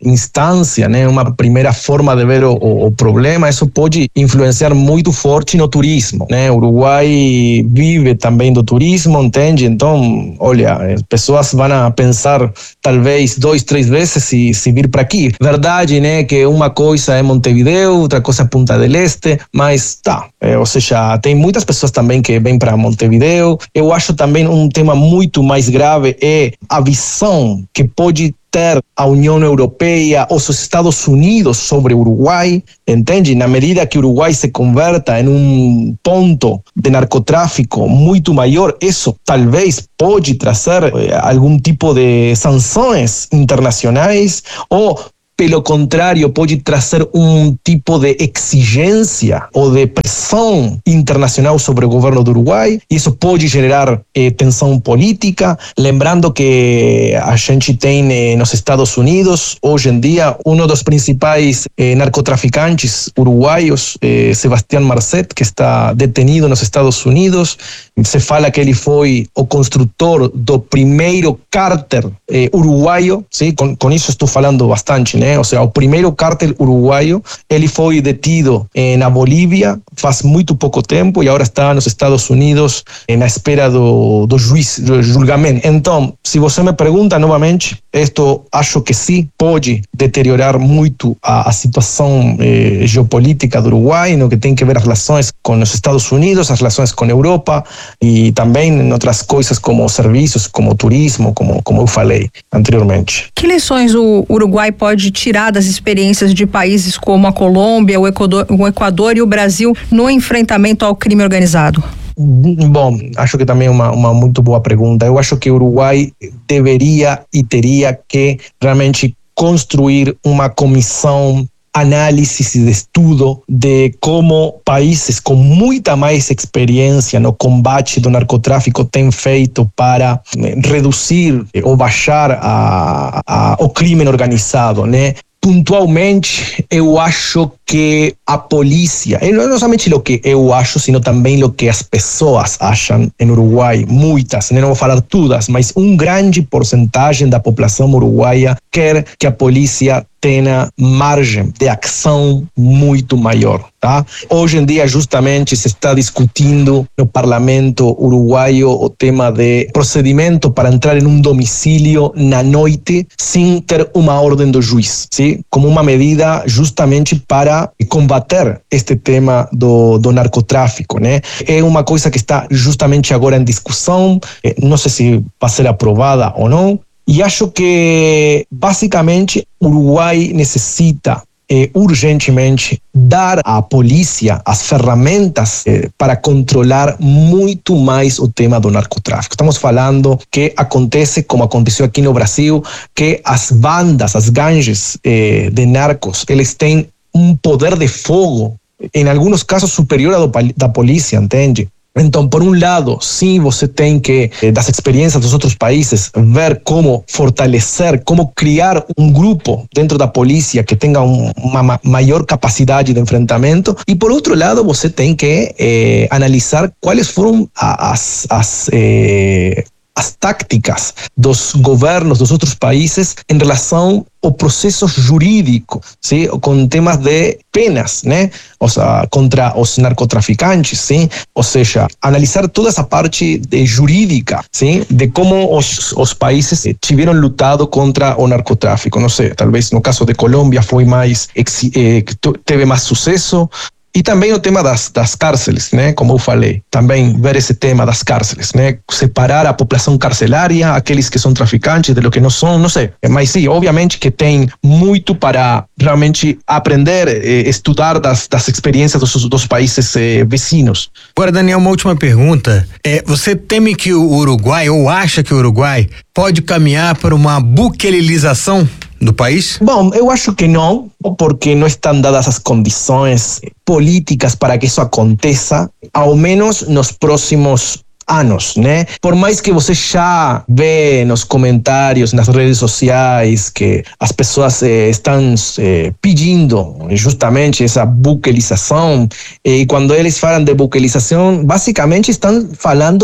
instância, né, uma primeira forma de ver o, o problema, isso pode influenciar muito forte no turismo, né? O Uruguai vive também do turismo, entende? Então, olha, as pessoas vão a pensar talvez dois, três vezes se, se vir para aqui. Verdade, né, que uma coisa é Montevideo, outra coisa é Punta del Este, mas tá, é, ou seja, tem muitas pessoas também que vêm para Montevideo. Eu acho também um tema muito mais grave é a visão que pode ter a União Europeia ou os Estados Unidos sobre o Uruguai, entende? Na medida que o Uruguai se converta em um ponto de narcotráfico muito maior, isso talvez pode trazer eh, algum tipo de sanções internacionais ou, pelo contrário, pode trazer um tipo de exigência ou de pressão internacional sobre o governo do Uruguai. Isso pode gerar eh, tensão política. Lembrando que a gente tem eh, nos Estados Unidos, hoje em dia, um dos principais eh, narcotraficantes uruguaios, eh, Sebastián Marcet, que está detenido nos Estados Unidos. Se fala que ele foi o construtor do primeiro cártel eh, uruguaio, sim? Com, com isso estou falando bastante, né? Ou seja, o primeiro cártel uruguaio, ele foi detido eh, na Bolívia faz muito pouco tempo e agora está nos Estados Unidos eh, na espera do, do juiz, do julgamento. Então, se você me pergunta novamente, isto acho que sim, pode deteriorar muito a, a situação eh, geopolítica do Uruguai, no que tem que ver as relações com os Estados Unidos, as relações com a Europa e também em outras coisas como serviços, como turismo, como, como eu falei anteriormente. Que lições o Uruguai pode tirar das experiências de países como a Colômbia, o Equador, o Equador e o Brasil no enfrentamento ao crime organizado? Bom, acho que também é uma, uma muito boa pergunta. Eu acho que o Uruguai deveria e teria que realmente construir uma comissão análise de estudo de como países com muita mais experiência no combate do narcotráfico têm feito para reduzir ou baixar a, a, o crime organizado, né? Pontualmente, eu acho que a polícia, e não somente o que eu acho, sino também o que as pessoas acham em Uruguai, muitas, não vou falar todas, mas um grande porcentagem da população uruguaia quer que a polícia tenha margem de ação muito maior, tá? Hoje em dia, justamente, se está discutindo no parlamento uruguaio o tema de procedimento para entrar em um domicílio na noite sem ter uma ordem do juiz, sim? Como uma medida justamente para combater este tema do, do narcotráfico, né? É uma coisa que está justamente agora em discussão, não sei se vai ser aprovada ou não, e acho que, basicamente, o Uruguai necessita eh, urgentemente dar à polícia as ferramentas eh, para controlar muito mais o tema do narcotráfico. Estamos falando que acontece, como aconteceu aqui no Brasil, que as bandas, as gangues eh, de narcos, eles têm um poder de fogo, em alguns casos superior ao da polícia, entende? Então, por um lado, sim, você tem que, das experiências dos outros países, ver como fortalecer, como criar um grupo dentro da polícia que tenha um, uma maior capacidade de enfrentamento. E, por outro lado, você tem que eh, analisar quais foram as, as eh, as táticas dos governos dos outros países em relação ao processo jurídico, sim? Com temas de penas, né? Ou seja, contra os narcotraficantes, sim? Ou seja, analisar toda essa parte de jurídica, sim? De como os, os países tiveram lutado contra o narcotráfico. Não sei, talvez no caso de Colômbia foi mais, eh, teve mais sucesso. E também o tema das, das cárceles, né? Como eu falei, também ver esse tema das cárceles, né? Separar a população carcerária, aqueles que são traficantes, de lo que não são, não sei. Mas sim, obviamente que tem muito para realmente aprender, eh, estudar das, das experiências dos, dos países eh, vizinhos. Agora, Daniel, uma última pergunta. É, você teme que o Uruguai, ou acha que o Uruguai, pode caminhar para uma buquelilização do país? Bom, eu acho que não, porque não estão dadas as condições políticas para que isso aconteça, ao menos nos próximos anos, né? Por mais que você já vê nos comentários, nas redes sociais, que as pessoas eh, estão eh, pedindo justamente essa buquelização, e quando eles falam de buquelização, basicamente estão falando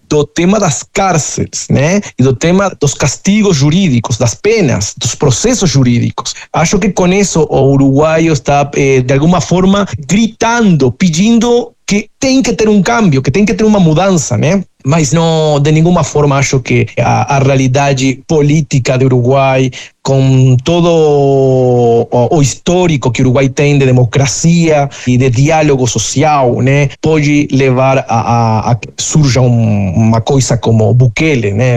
do tema das cárceles, né? E do tema dos castigos jurídicos, das penas, dos processos jurídicos. Acho que com isso o uruguaio está, eh, de alguma forma, gritando, pedindo que tem que ter um cambio, que tem que ter uma mudança, né? Mas não, de nenhuma forma acho que a, a realidade política do Uruguai, com todo o, o histórico que o Uruguai tem de democracia e de diálogo social, né, pode levar a, a, a que surja um, uma coisa como Bukele, né?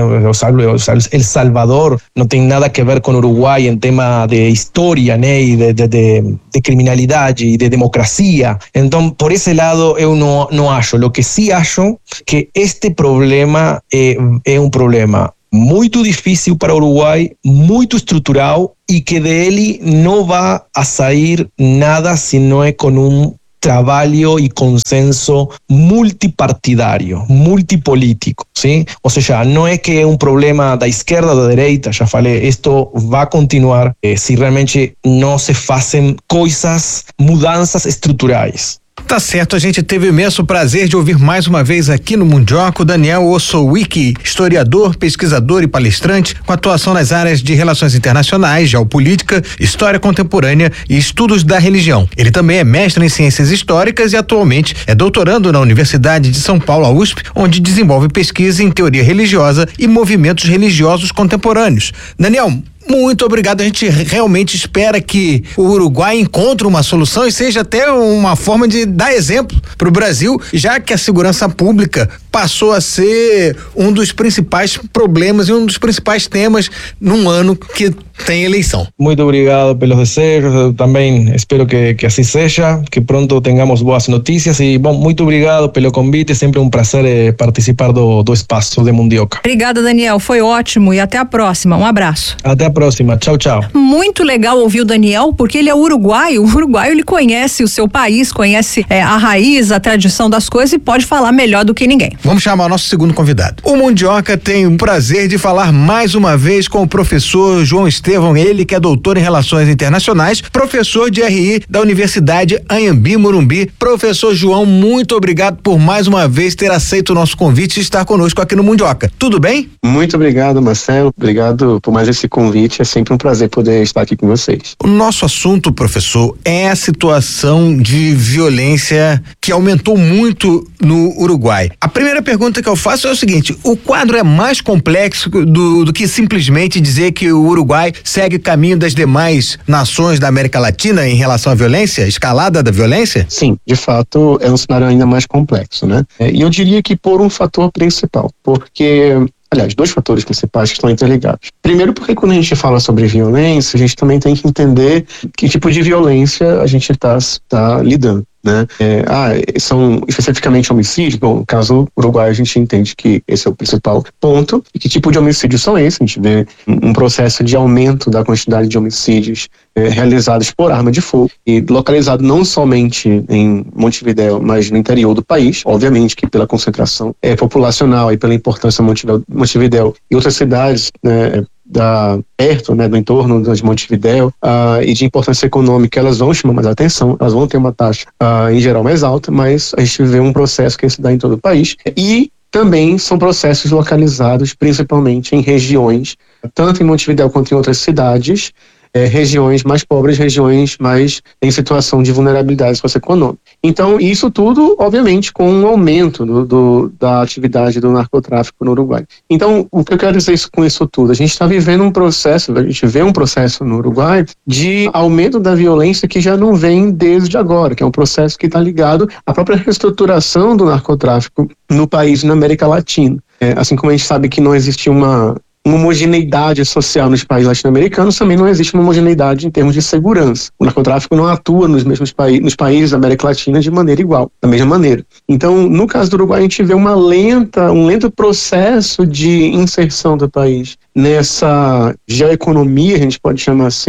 El Salvador não tem nada a ver com o Uruguai em tema de história, né, e de, de, de, de criminalidade e de democracia. Então, por esse lado, eu não, não acho. O que sim acho que este problema é, é um problema muito difícil para o Uruguai, muito estrutural e que dele não vai a sair nada se não é com um trabalho e consenso multipartidário, multipolítico, sim? Ou seja, não é que é um problema da esquerda ou da direita, já falei, isto vai continuar eh, se realmente não se fazem coisas, mudanças estruturais. Tá certo, a gente teve o imenso prazer de ouvir mais uma vez aqui no Mundioca o Daniel Ossowicki, historiador, pesquisador e palestrante com atuação nas áreas de relações internacionais, geopolítica, história contemporânea e estudos da religião. Ele também é mestre em ciências históricas e atualmente é doutorando na Universidade de São Paulo, a U S P, onde desenvolve pesquisa em teoria religiosa e movimentos religiosos contemporâneos. Daniel, muito obrigado. A gente realmente espera que o Uruguai encontre uma solução e seja até uma forma de dar exemplo para o Brasil, já que a segurança pública passou a ser um dos principais problemas e um dos principais temas num ano que tem eleição. Muito obrigado pelos desejos. Eu também espero que, que assim seja, que pronto tenhamos boas notícias e, bom, muito obrigado pelo convite. Sempre um prazer eh, participar do, do espaço de Mundioca. Obrigada, Daniel. Foi ótimo e até a próxima. Um abraço. Até a próxima. Tchau, tchau. Muito legal ouvir o Daniel, porque ele é uruguaio. O uruguaio, ele conhece o seu país, conhece é, a raiz, a tradição das coisas e pode falar melhor do que ninguém. Vamos chamar o nosso segundo convidado. O Mundioca tem o prazer de falar mais uma vez com o professor João Estevão, ele que é doutor em Relações Internacionais, professor de R I da Universidade Anhembi Morumbi. Professor João, muito obrigado por mais uma vez ter aceito o nosso convite e estar conosco aqui no Mundioca. Tudo bem? Muito obrigado, Marcelo. Obrigado por mais esse convite. É sempre um prazer poder estar aqui com vocês. O nosso assunto, professor, é a situação de violência que aumentou muito no Uruguai. A primeira pergunta que eu faço é o seguinte: o quadro é mais complexo do, do que simplesmente dizer que o Uruguai segue o caminho das demais nações da América Latina em relação à violência, escalada da violência? Sim, de fato é um cenário ainda mais complexo, né? É, e eu diria que por um fator principal, porque aliás, dois fatores principais que estão interligados. Primeiro, porque quando a gente fala sobre violência, a gente também tem que entender que tipo de violência a gente está tá lidando. Né? É, ah, são especificamente homicídios. Bom, no caso Uruguai a gente entende que esse é o principal ponto. E que tipo de homicídios são esses? A gente vê um processo de aumento da quantidade de homicídios é, realizados por arma de fogo e localizado não somente em Montevidéu, mas no interior do país. Obviamente que pela concentração é, populacional e pela importância de Montevidéu e outras cidades, né, da, perto, né, do entorno de Montevidéu uh, e de importância econômica, elas vão chamar mais atenção, elas vão ter uma taxa uh, em geral mais alta, mas a gente vê um processo que se dá em todo o país e também são processos localizados principalmente em regiões, tanto em Montevidéu quanto em outras cidades, É, regiões mais pobres, regiões mais em situação de vulnerabilidade socioeconômica. Então, isso tudo, obviamente, com um aumento do, do, da atividade do narcotráfico no Uruguai. Então, o que eu quero dizer isso, com isso tudo? A gente está vivendo um processo, a gente vê um processo no Uruguai de aumento da violência que já não vem desde agora, que é um processo que está ligado à própria reestruturação do narcotráfico no país, na América Latina. É, assim como a gente sabe que não existe uma uma homogeneidade social nos países latino-americanos, também não existe uma homogeneidade em termos de segurança. O narcotráfico não atua nos mesmos países, nos países da América Latina de maneira igual, da mesma maneira. Então, no caso do Uruguai, a gente vê uma lenta, um lento processo de inserção do país nessa geoeconomia, a gente pode chamar assim,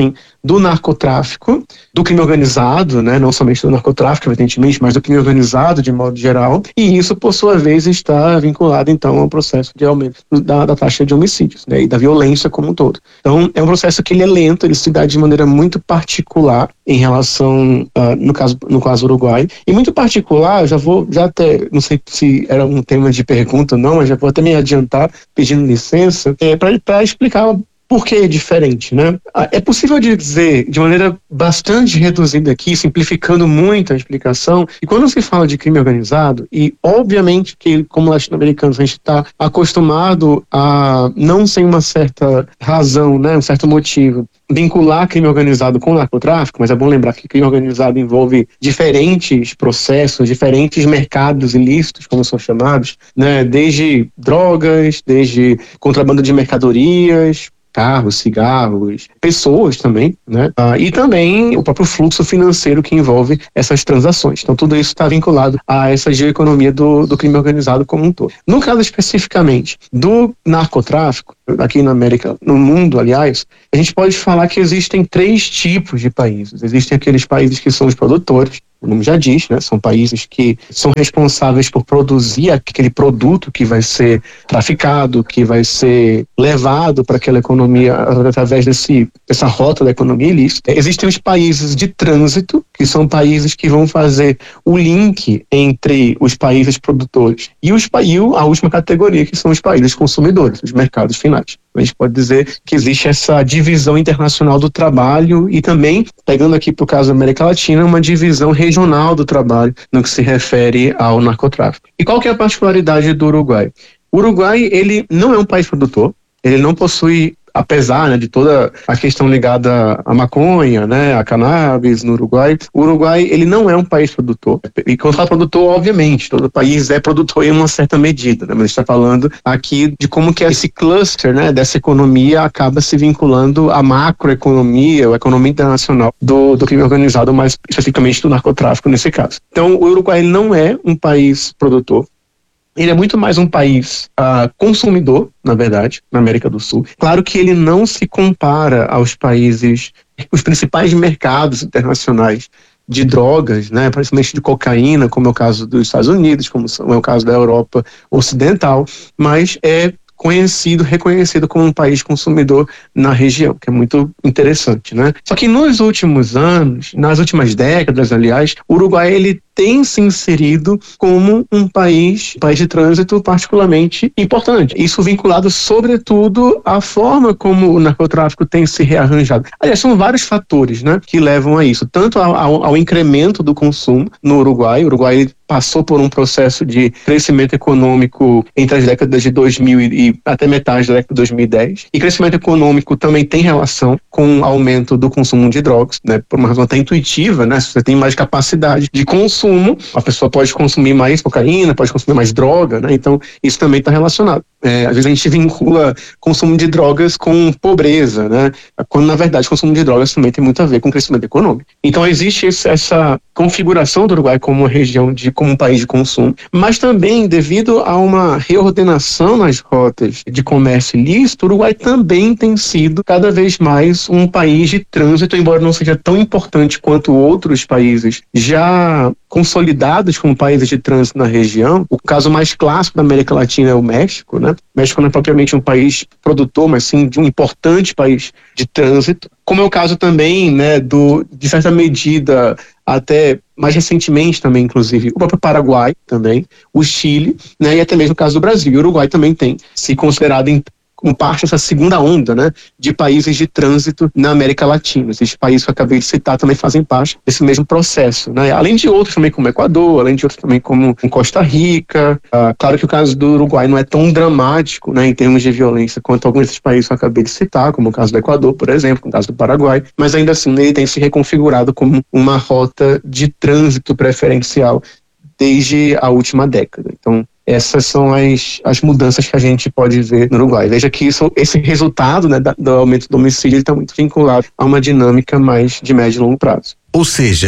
do narcotráfico, do crime organizado, né, não somente do narcotráfico, evidentemente, mas do crime organizado de modo geral, e isso, por sua vez, está vinculado, então, ao processo de aumento da, da taxa de homicídios, né, e da violência como um todo. Então, é um processo que ele é lento, ele se dá de maneira muito particular em relação, uh, no caso no caso Uruguai, e muito particular, já vou, já até, não sei se era um tema de pergunta ou não, mas já vou até me adiantar, pedindo licença, é, para explicar por que é diferente, né? É possível dizer, de maneira bastante reduzida aqui, simplificando muito a explicação, e quando se fala de crime organizado, e obviamente que como latino-americanos a gente está acostumado a, não sem uma certa razão, né, um certo motivo, vincular crime organizado com narcotráfico, mas é bom lembrar que crime organizado envolve diferentes processos, diferentes mercados ilícitos, como são chamados, né, desde drogas, desde contrabando de mercadorias, carros, cigarros, pessoas também, né? Ah, e também o próprio fluxo financeiro que envolve essas transações. Então, tudo isso está vinculado a essa geoeconomia do, do crime organizado como um todo. No caso especificamente do narcotráfico, aqui na América, no mundo, aliás, a gente pode falar que existem três tipos de países. Existem aqueles países que são os produtores, o nome já diz, né? São países que são responsáveis por produzir aquele produto que vai ser traficado, que vai ser levado para aquela economia através desse, dessa rota da economia ilícita. Existem os países de trânsito, que são países que vão fazer o link entre os países produtores e, os, e a última categoria, que são os países consumidores, os mercados finais. A gente pode dizer que existe essa divisão internacional do trabalho e também, pegando aqui para o caso da América Latina, uma divisão regional do trabalho no que se refere ao narcotráfico. E qual que é a particularidade do Uruguai? O Uruguai, ele não é um país produtor, ele não possui, apesar, né, de toda a questão ligada à maconha, né, à cannabis no Uruguai, o Uruguai, ele não é um país produtor. E quando fala produtor, obviamente, todo país é produtor em uma certa medida, né, mas a gente está falando aqui de como que esse cluster, né, dessa economia acaba se vinculando à macroeconomia, à economia internacional do, do crime organizado, mais especificamente do narcotráfico nesse caso. Então, o Uruguai ele não é um país produtor. Ele é muito mais um país uh, consumidor, na verdade, na América do Sul. Claro que ele não se compara aos países, os principais mercados internacionais de drogas, né, principalmente de cocaína, como é o caso dos Estados Unidos, como é o caso da Europa Ocidental, mas é conhecido, reconhecido como um país consumidor na região, que é muito interessante, né? Só que nos últimos anos, nas últimas décadas, aliás, o Uruguai ele tem se inserido como um país, país de trânsito particularmente importante. Isso vinculado, sobretudo, à forma como o narcotráfico tem se rearranjado. Aliás, são vários fatores, né, que levam a isso, tanto ao, ao, ao incremento do consumo no Uruguai. O Uruguai ele passou por um processo de crescimento econômico entre as décadas de dois mil e até metade da década de dois mil e dez. E crescimento econômico também tem relação com o aumento do consumo de drogas, né, por uma razão até intuitiva, né, se você tem mais capacidade de consumo, a pessoa pode consumir mais cocaína, pode consumir mais droga, né? Então isso também está relacionado. É, às vezes a gente vincula consumo de drogas com pobreza, né? Quando na verdade consumo de drogas também tem muito a ver com crescimento econômico. Então existe esse, essa configuração do Uruguai como uma região de, como um país de consumo, mas também devido a uma reordenação nas rotas de comércio ilícito, o Uruguai também tem sido cada vez mais um país de trânsito, embora não seja tão importante quanto outros países já consolidados como países de trânsito na região. O caso mais clássico da América Latina é o México, né? O México não é propriamente um país produtor, mas sim de um importante país de trânsito, como é o caso também, né, do, de certa medida, até mais recentemente também, inclusive, o próprio Paraguai também, o Chile, né, e até mesmo o caso do Brasil. E o Uruguai também tem se considerado em como parte dessa segunda onda, né, de países de trânsito na América Latina. Esses países que eu acabei de citar também fazem parte desse mesmo processo, né, além de outros também como Equador, além de outros também como Costa Rica. Ah, claro que o caso do Uruguai não é tão dramático, né, em termos de violência quanto alguns desses países que eu acabei de citar, como o caso do Equador, por exemplo, o caso do Paraguai, mas ainda assim ele tem se reconfigurado como uma rota de trânsito preferencial desde a última década. Então, essas são as, as mudanças que a gente pode ver no Uruguai. Veja que isso, esse resultado, né, da, do aumento do homicídio está muito vinculado a uma dinâmica mais de médio e longo prazo. Ou seja,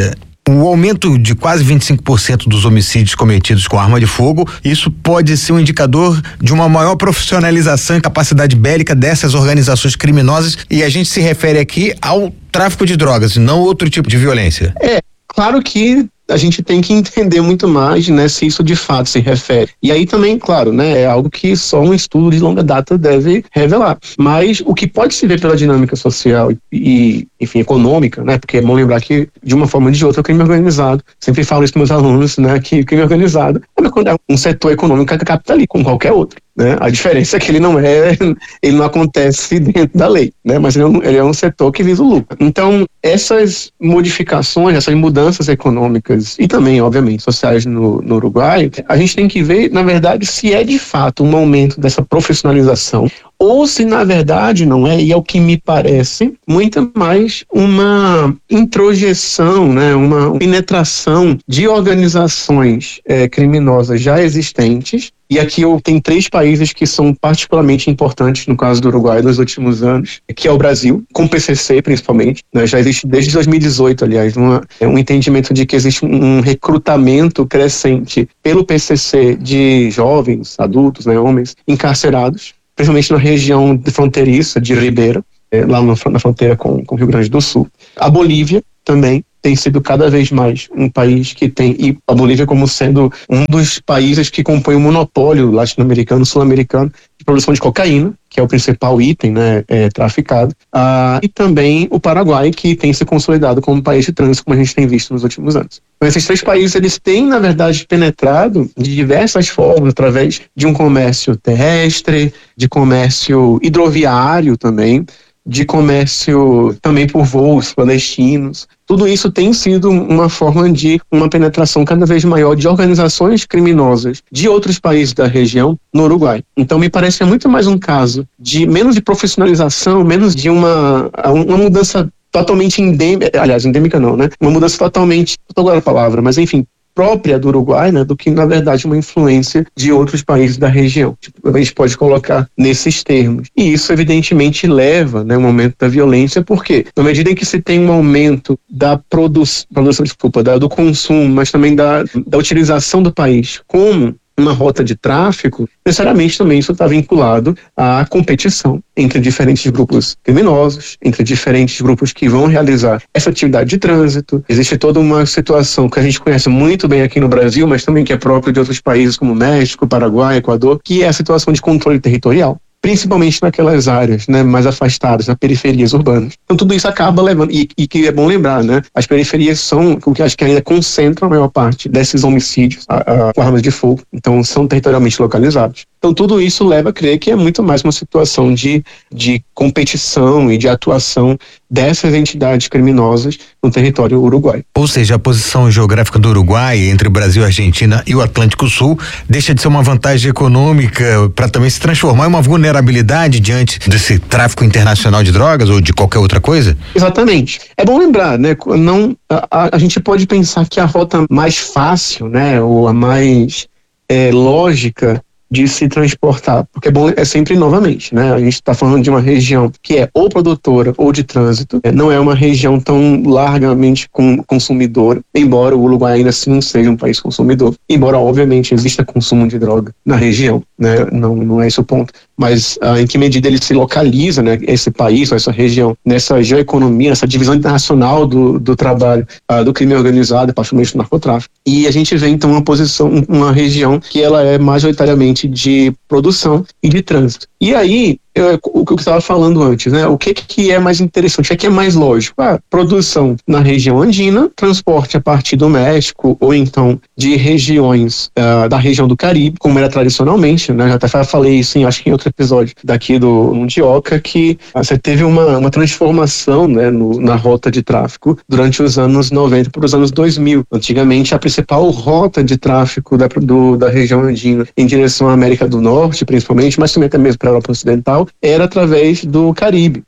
O aumento de quase vinte e cinco por cento dos homicídios cometidos com arma de fogo, isso pode ser um indicador de uma maior profissionalização e capacidade bélica dessas organizações criminosas, e a gente se refere aqui ao tráfico de drogas, não outro tipo de violência. É, claro que a gente tem que entender muito mais, né, se isso de fato se refere. E aí também, claro, né, é algo que só um estudo de longa data deve revelar. Mas o que pode se ver pela dinâmica social e, e enfim, econômica, né, porque é bom lembrar que, de uma forma ou de outra, o crime organizado, sempre falo isso para meus alunos, né, que o crime organizado é um setor econômico capitalista, como qualquer outro. Né? A diferença é que ele não é, ele não acontece dentro da lei, né? Mas ele é, um, ele é um setor que visa o lucro. Então, essas modificações, essas mudanças econômicas e também, obviamente, sociais no, no Uruguai, a gente tem que ver, na verdade, se é de fato um aumento dessa profissionalização ou se, na verdade, não é, e é o que me parece, muito mais uma introjeção, né? Uma penetração de organizações é, criminosas já existentes. E aqui eu tenho três países que são particularmente importantes no caso do Uruguai nos últimos anos, que é o Brasil, com o P C C principalmente, né? Já existe desde dois mil e dezoito, aliás, uma, um entendimento de que existe um recrutamento crescente pelo P C C de jovens, adultos, né, homens encarcerados, principalmente na região fronteiriça de Ribeira, é, lá na, na fronteira com, com o Rio Grande do Sul. A Bolívia também tem sido cada vez mais um país que tem, e a Bolívia como sendo um dos países que compõe o monopólio latino-americano, sul-americano, de produção de cocaína, que é o principal item, né, é, traficado, ah, e também o Paraguai, que tem se consolidado como país de trânsito, como a gente tem visto nos últimos anos. Então, esses três países, eles têm, na verdade, penetrado de diversas formas, através de um comércio terrestre, de comércio hidroviário também, de comércio também por voos clandestinos. Tudo isso tem sido uma forma de uma penetração cada vez maior de organizações criminosas de outros países da região no Uruguai. Então me parece que é muito mais um caso de menos de profissionalização, menos de uma, uma mudança totalmente endêmica, aliás, endêmica não, né? Uma mudança totalmente, não estou agora a palavra, mas enfim, própria do Uruguai, né, do que, na verdade, uma influência de outros países da região. Tipo, a gente pode colocar nesses termos. E isso, evidentemente, leva, né, um aumento da violência, porque, na medida em que se tem um aumento da produ produção, desculpa, da, do consumo, mas também da, da utilização do país como uma rota de tráfico, necessariamente também isso está vinculado à competição entre diferentes grupos criminosos, entre diferentes grupos que vão realizar essa atividade de trânsito. Existe toda uma situação que a gente conhece muito bem aqui no Brasil, mas também que é próprio de outros países como México, Paraguai, Equador, que é a situação de controle territorial, principalmente naquelas áreas, né, mais afastadas, nas periferias urbanas. Então tudo isso acaba levando, e, e que é bom lembrar, né, as periferias são o que acho que ainda concentram a maior parte desses homicídios a, a, com armas de fogo, então são territorialmente localizados. Então tudo isso leva a crer que é muito mais uma situação de, de competição e de atuação dessas entidades criminosas no território uruguaio. Ou seja, a posição geográfica do Uruguai entre o Brasil, a Argentina e o Atlântico Sul deixa de ser uma vantagem econômica para também se transformar em uma vulnerabilidade diante desse tráfico internacional de drogas ou de qualquer outra coisa? Exatamente. É bom lembrar, né? Não, a, a, a gente pode pensar que a rota mais fácil, né, ou a mais é, lógica de se transportar, porque é bom, é sempre novamente, né? A gente está falando de uma região que é ou produtora ou de trânsito, não é uma região tão largamente com, consumidora, embora o Uruguai ainda assim seja um país consumidor, embora obviamente exista consumo de droga na região, né? Não, não é esse o ponto, mas ah, em que medida ele se localiza, né? Esse país, essa região, nessa geoeconomia, nessa divisão internacional do, do trabalho, ah, do crime organizado, particularmente do narcotráfico. E a gente vê então uma posição, uma região que ela é majoritariamente de produção e de trânsito. E aí, eu, o que eu estava falando antes, né? O que, que é mais interessante, o que é, que é mais lógico? Ah, produção na região andina, transporte a partir do México ou então de regiões uh, da região do Caribe, como era tradicionalmente, né? Já até falei isso, em, acho que em outro episódio daqui do Mundioca, que uh, você teve uma, uma transformação, né, no, na rota de tráfico durante os anos noventa para os anos dois mil. Antigamente, a principal rota de tráfico da, do, da região andina em direção à América do Norte, principalmente, mas também até mesmo para a Europa Ocidental, era através do Caribe.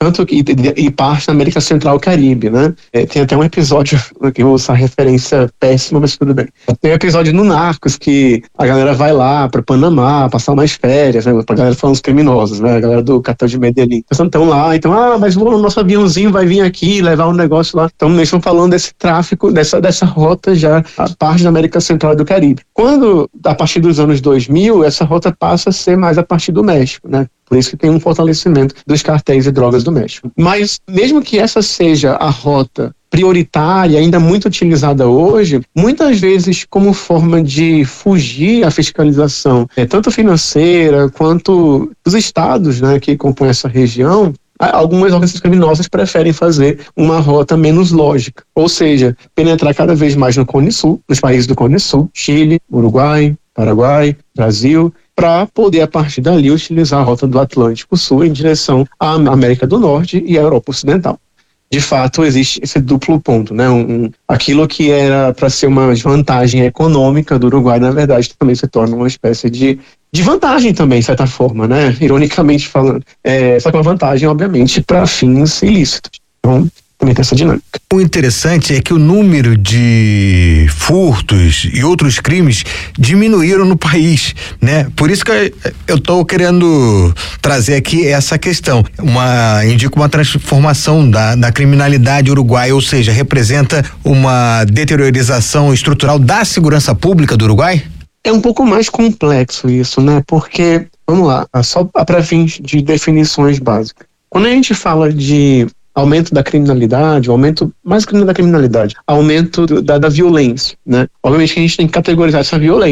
tanto que e, e parte da América Central e Caribe, né? É, tem até um episódio, que eu vou usar referência péssima, mas tudo bem. Tem um episódio no Narcos que a galera vai lá para Panamá, passar umas férias, né? Pra galera falar uns criminosos, né? A galera do cartel de Medellín. Então estão lá, então, ah, mas o nosso aviãozinho vai vir aqui, levar um negócio lá. Então eles estão falando desse tráfico, dessa, dessa rota já, a parte da América Central e do Caribe. Quando, a partir dos anos dois mil, essa rota passa a ser mais a partir do México, né? Por isso que tem um fortalecimento dos cartéis de drogas do México. Mas mesmo que essa seja a rota prioritária, ainda muito utilizada hoje, muitas vezes como forma de fugir à fiscalização, é, tanto financeira quanto dos estados, né, que compõem essa região, algumas organizações criminosas preferem fazer uma rota menos lógica, ou seja, penetrar cada vez mais no Cone Sul, nos países do Cone Sul, Chile, Uruguai, Paraguai, Brasil, para poder, a partir dali, utilizar a rota do Atlântico Sul em direção à América do Norte e à Europa Ocidental. De fato, existe esse duplo ponto, né? Um, aquilo que era para ser uma vantagem econômica do Uruguai, na verdade, também se torna uma espécie de, de vantagem também, de certa forma, né? Ironicamente falando. É, só que uma vantagem, obviamente, para fins ilícitos. Então, também tem essa dinâmica. O interessante é que o número de furtos e outros crimes diminuíram no país, né? Por isso que eu estou querendo trazer aqui essa questão. Uma, indica uma transformação da, da criminalidade uruguaia, ou seja, representa uma deteriorização estrutural da segurança pública do Uruguai? É um pouco mais complexo isso, né? Porque, vamos lá, só para fins de definições básicas. Quando a gente fala de aumento da criminalidade, aumento, mais que da criminalidade, aumento do, da, da violência, né? Obviamente que a gente tem que categorizar essa violência.